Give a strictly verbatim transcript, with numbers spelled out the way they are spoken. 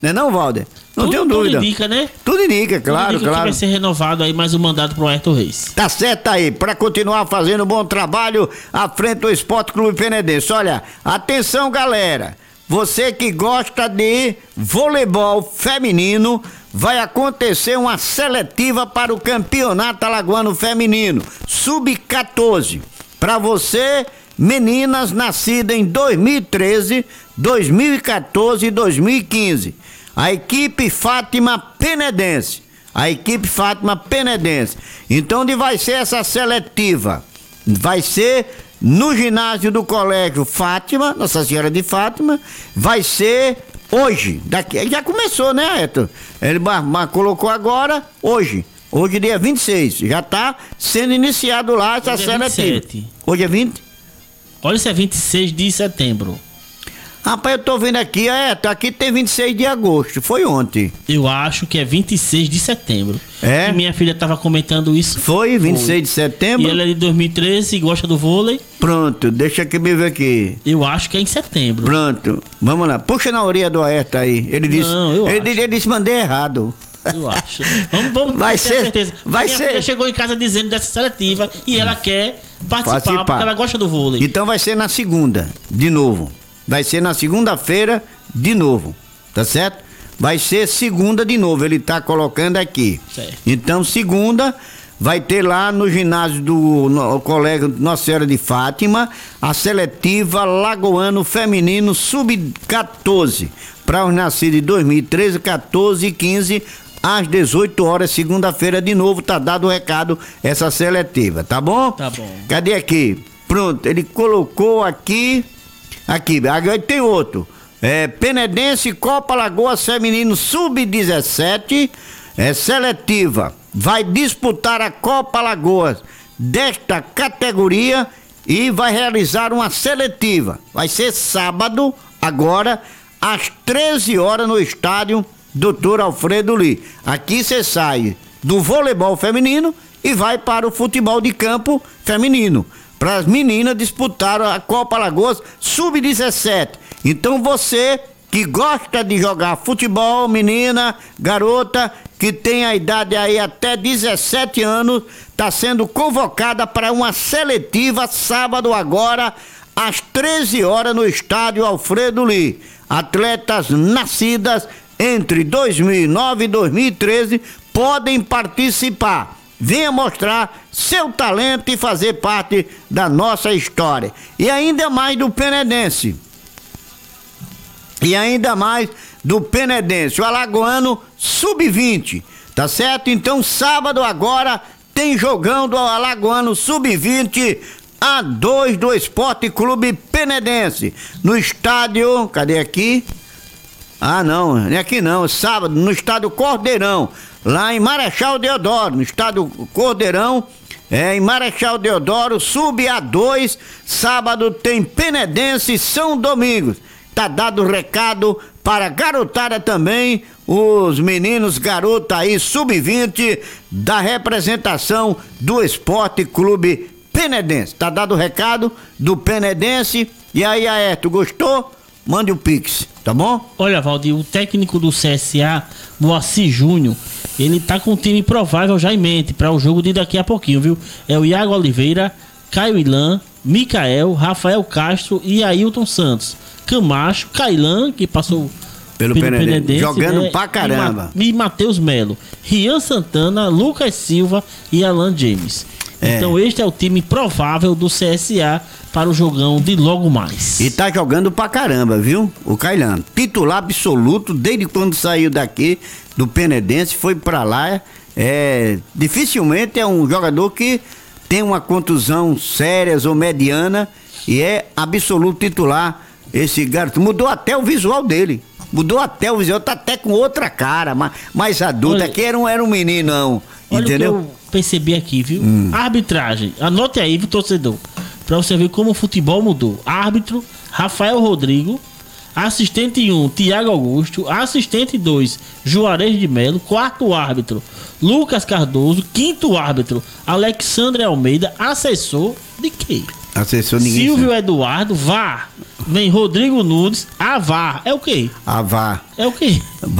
Não é não, Valder? Não tudo, tenho dúvida. Tudo indica, né? Tudo indica, claro, tudo indica claro. Que vai ser renovado aí mais um mandato pro Ayrton Reis. Tá certo aí, para continuar fazendo um bom trabalho à frente do Esporte Clube Penedense. Olha, atenção galera, você que gosta de voleibol feminino, vai acontecer uma seletiva para o Campeonato Alagoano Feminino, sub quatorze. Para você, meninas nascidas em dois mil e treze, dois mil e quatorze e dois mil e quinze. A equipe Fátima Penedense. A equipe Fátima Penedense. Então, onde vai ser essa seletiva? Vai ser no ginásio do Colégio Fátima, Nossa Senhora de Fátima. Vai ser hoje. Daqui, já começou, né, Ayrton? Ele mas, mas colocou agora, hoje. Hoje, dia vinte e seis. Já está sendo iniciado lá essa hoje seletiva. É vinte e sete. Hoje é vinte? Olha, isso é vinte e seis de setembro. Rapaz, eu tô vendo aqui, é, aqui tem vinte e seis de agosto, foi ontem. Eu acho que é vinte e seis de setembro. É? E minha filha tava comentando isso. Foi, vinte e seis foi. de setembro? E ela é de dois mil e treze e gosta do vôlei. Pronto, deixa que me ver aqui. Eu acho que é em setembro. Pronto, vamos lá, puxa na orelha do Ayrton aí. Ele disse, Não, eu ele, acho. ele disse, mandei errado. Eu acho. Vamos, vamos Vai ter ser, certeza. vai minha ser. filha chegou em casa dizendo dessa seletiva e ela quer participar, Participar. porque ela gosta do vôlei. Então vai ser na segunda, de novo. Vai ser na segunda-feira, de novo, tá certo? Vai ser segunda de novo, ele tá colocando aqui. Certo. Então segunda vai ter lá no ginásio do no, Colégio Nossa Senhora de Fátima a seletiva Lagoano Feminino sub quatorze para os nascidos de dois mil e treze, quatorze e quinze às dezoito horas, segunda-feira de novo, tá dado o recado essa seletiva, tá bom? Tá bom. Cadê aqui? Pronto, ele colocou aqui, aqui, agora tem outro. É, Penedense Copa Lagoas Feminino sub dezessete, é seletiva, vai disputar a Copa Lagoas desta categoria e vai realizar uma seletiva. Vai ser sábado, agora, às treze horas no estádio doutor Alfredo Lee. Aqui você sai do voleibol feminino e vai para o futebol de campo feminino, para as meninas disputar a Copa Lagoas sub dezessete. Então você que gosta de jogar futebol, menina, garota, que tem a idade aí até dezessete anos, está sendo convocada para uma seletiva sábado agora, às treze horas no estádio Alfredo Lee. Atletas nascidas entre dois mil e nove e dois mil e treze podem participar. Venha mostrar seu talento e fazer parte da nossa história. E ainda mais do Penedense. E ainda mais do Penedense, o Alagoano sub vinte, tá certo? Então sábado agora tem jogão do Alagoano sub vinte A dois do Esporte Clube Penedense, no estádio, cadê aqui? Ah não, não é aqui não, sábado no estádio Cordeirão, lá em Marechal Deodoro, no estádio Cordeirão, é, em Marechal Deodoro, sub A dois, sábado tem Penedense e São Domingos. Tá dado o recado para a garotada também, os meninos garota aí, sub vinte, da representação do Esporte Clube Penedense. Tá dado o recado do Penedense. E aí, Ayrton, gostou? Mande o Pix, tá bom? Olha, Valdir, o técnico do C S A, Moacir Júnior, ele tá com um time provável já em mente para o jogo de daqui a pouquinho, viu? É o Iago Oliveira, Caio Ilan, Micael, Rafael Castro e Ailton Santos. Camacho, Cailan, que passou pelo, pelo Penedense, Penedense, jogando né? pra caramba. E, Ma- e Matheus Melo, Rian Santana, Lucas Silva e Alan James. É. Então este é o time provável do C S A para o jogão de logo mais. E tá jogando pra caramba, viu? O Cailan, titular absoluto desde quando saiu daqui do Penedense, foi pra lá. É, dificilmente é um jogador que tem uma contusão séria ou mediana e é absoluto titular. Esse garoto mudou até o visual dele. Mudou até o visual, tá até com outra cara, mais, mais adulta. Aqui era um, era um meninão, olha entendeu? O que eu percebi aqui, viu? Hum. Arbitragem. Anote aí, viu, torcedor, pra você ver como o futebol mudou. Árbitro, Rafael Rodrigo. Assistente um, Tiago Augusto. Assistente dois, Juarez de Melo. Quarto árbitro, Lucas Cardoso. Quinto árbitro, Alexandre Almeida. Assessor de quê? Assessor ninguém Silvio sabe. Eduardo. V A R, Vem Rodrigo Nunes. Avar. É o quê? Avar. É o quê?